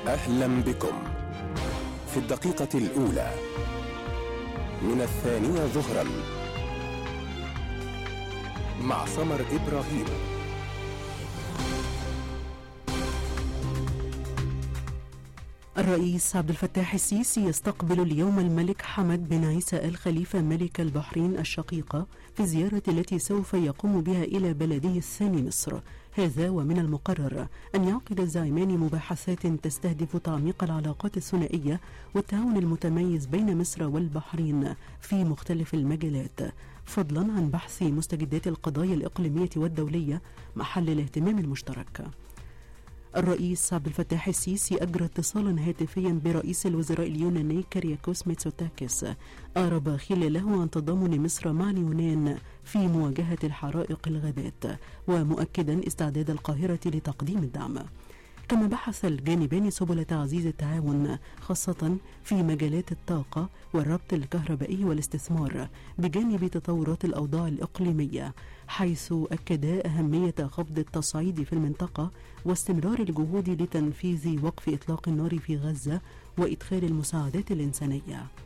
أهلا بكم في الدقيقة الأولى من 2 ظهرا مع سمر إبراهيم. الرئيس عبد الفتاح السيسي يستقبل اليوم الملك حمد بن عيسى آل خليفة ملك البحرين الشقيقة في الزيارة التي سوف يقوم بها إلى بلده الثاني مصر. هذا ومن المقرر أن يعقد الزعيمان مباحثات تستهدف تعميق العلاقات الثنائية والتعاون المتميز بين مصر والبحرين في مختلف المجالات، فضلا عن بحث مستجدات القضايا الإقليمية والدولية محل الاهتمام المشترك. الرئيس عبد الفتاح السيسي أجرى اتصالا هاتفيا برئيس الوزراء اليوناني كيرياكوس ميتسوتاكيس أعرب خلاله عن تضامن مصر مع اليونان في مواجهة الحرائق الغابات، ومؤكدا استعداد القاهرة لتقديم الدعم. كما بحث الجانبان سبل تعزيز التعاون خاصة في مجالات الطاقة والربط الكهربائي والاستثمار بجانب تطورات الأوضاع الإقليمية، حيث أكدا أهمية خفض التصعيد في المنطقة واستمرار الجهود لتنفيذ وقف إطلاق النار في غزة وإدخال المساعدات الإنسانية.